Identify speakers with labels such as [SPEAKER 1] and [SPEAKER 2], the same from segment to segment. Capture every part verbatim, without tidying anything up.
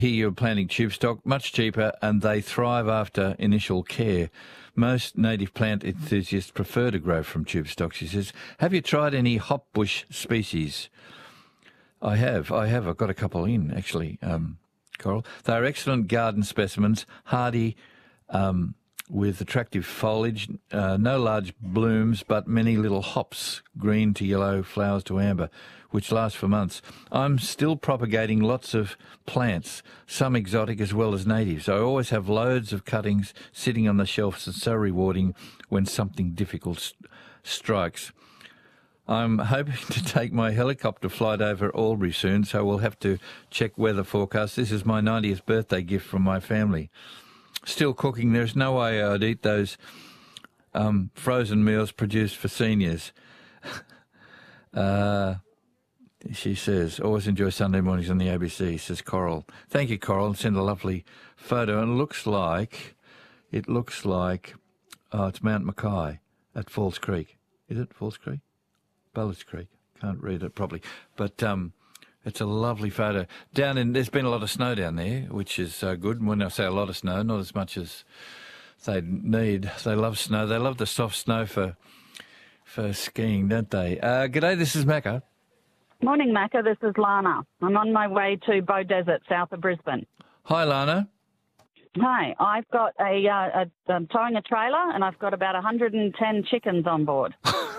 [SPEAKER 1] Here you're planting tube stock, much cheaper, and they thrive after initial care. Most native plant enthusiasts prefer to grow from tube stock, she says. Have you tried any hop bush species? I have. I have. I've got a couple in, actually, um, Coral. They are excellent garden specimens, hardy, um, with attractive foliage, uh, no large blooms, but many little hops, green to yellow, flowers to amber, which last for months. I'm still propagating lots of plants, some exotic as well as natives. I always have loads of cuttings sitting on the shelves. It's so rewarding when something difficult st- strikes. I'm hoping to take my helicopter flight over Albury soon, so we'll have to check weather forecasts. This is my ninetieth birthday gift from my family. Still cooking. There's no way I'd eat those um, frozen meals produced for seniors. uh, she says, always enjoy Sunday mornings on the A B C, says Coral. Thank you, Coral. Send a lovely photo. And it looks like, it looks like, oh, it's Mount Mackay at Falls Creek. Is it Falls Creek? Bullis Creek. Can't read it properly. But um, it's a lovely photo. Down in, there's been a lot of snow down there, which is uh, good. And when I say a lot of snow, not as much as they need. They love snow. They love the soft snow for for skiing, don't they? Uh, g'day, this is Macca.
[SPEAKER 2] Morning, Macca. This is Lana. I'm on my way to Bow Desert, south of Brisbane.
[SPEAKER 1] Hi, Lana.
[SPEAKER 2] Hi. I've got a, uh, a I'm towing a trailer, and I've got about one hundred ten chickens on board.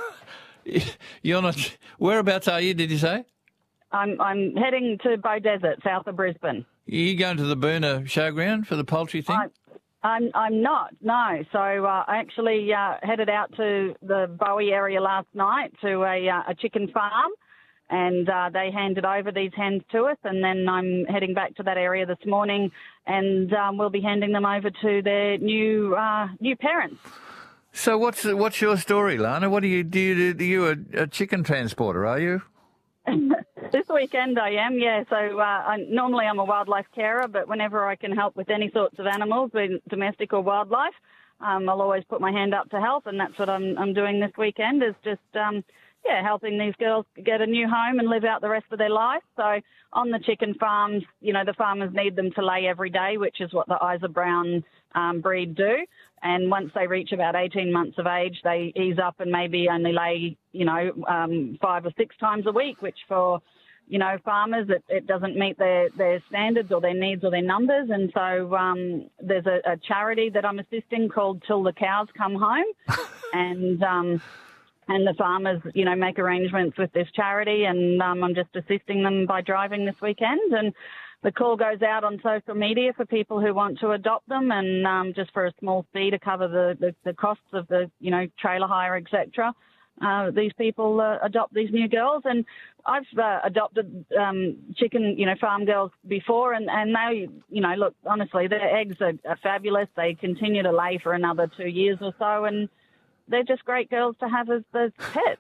[SPEAKER 1] You're not. Whereabouts are you? Did you say?
[SPEAKER 2] I'm I'm heading to Bow Desert, south of Brisbane.
[SPEAKER 1] Are you going to the Boonah Showground for the poultry thing?
[SPEAKER 2] I, I'm I'm not. No. So uh, I actually uh, headed out to the Bowie area last night to a uh, a chicken farm, and uh, they handed over these hens to us, and then I'm heading back to that area this morning, and um, we'll be handing them over to their new uh, new parents.
[SPEAKER 1] So what's what's your story, Lana? What do you do? You, do you a, a chicken transporter? Are you?
[SPEAKER 2] This weekend I am, yeah. So uh, I, normally I'm a wildlife carer, but whenever I can help with any sorts of animals, be it domestic or wildlife, um, I'll always put my hand up to help, and that's what I'm I'm doing this weekend. Is just um, yeah, helping these girls get a new home and live out the rest of their life. So on the chicken farms, you know, the farmers need them to lay every day, which is what the Isa Brown um, breed do. And once they reach about eighteen months of age, they ease up and maybe only lay, you know, um, five or six times a week, which for, you know, farmers, it, it doesn't meet their, their standards or their needs or their numbers. And so um, there's a, a charity that I'm assisting called Till the Cows Come Home. and um, and the farmers, you know, make arrangements with this charity, and um, I'm just assisting them by driving this weekend. And the call goes out on social media for people who want to adopt them, and um, just for a small fee to cover the, the, the costs of the, you know, trailer hire, et cetera. Uh, these people uh, adopt these new girls, and I've uh, adopted um, chicken, you know, farm girls before, and, and they, you know, look, honestly, their eggs are, are fabulous. They continue to lay for another two years or so, and they're just great girls to have as, as pets.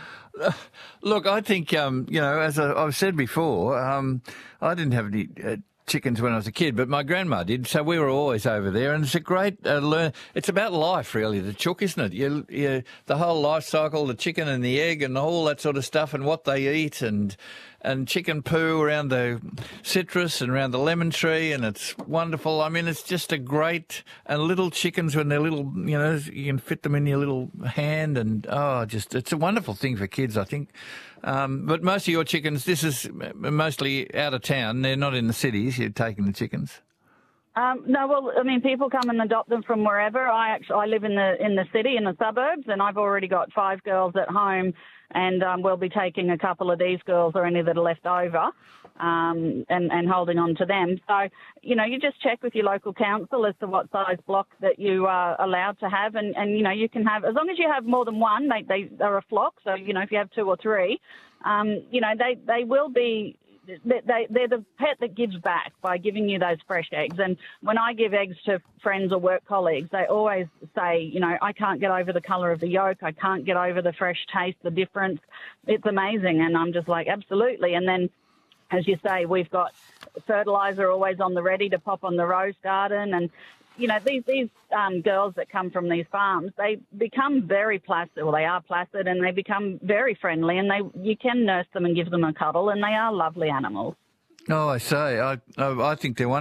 [SPEAKER 1] Look, I think, um, you know, as I, I've said before, um, I didn't have any uh, chickens when I was a kid, but my grandma did, so we were always over there, and it's a great uh, learn. It's about life, really, the chook, isn't it? You, you, the whole life cycle, the chicken and the egg and all that sort of stuff, and what they eat, and and chicken poo around the citrus and around the lemon tree, and it's wonderful. I mean, it's just a great, and little chickens when they're little, you know, you can fit them in your little hand, and oh, just, it's a wonderful thing for kids, I think. Um, but most of your chickens, this is mostly out of town. They're not in the cities. You're taking the chickens.
[SPEAKER 2] Um, no, well, I mean, people come and adopt them from wherever. I actually I live in the in the city, in the suburbs, and I've already got five girls at home, and um, we'll be taking a couple of these girls or any that are left over, um, and, and holding on to them. So, you know, you just check with your local council as to what size block that you are allowed to have, and, and you know, you can have, as long as you have more than one, they, they are a flock, so, you know, if you have two or three, um, you know, they, they will be... They, they're the pet that gives back by giving you those fresh eggs. And when I give eggs to friends or work colleagues, they always say, you know, I can't get over the colour of the yolk. I can't get over the fresh taste, the difference. It's amazing. And I'm just like, absolutely. And then, as you say, we've got fertiliser always on the ready to pop on the rose garden. And, you know, these, these um, girls that come from these farms, they become very placid, well, they are placid, and they become very friendly, and they you can nurse them and give them a cuddle, and they are lovely animals.
[SPEAKER 1] Oh, I say, I, I, I think they're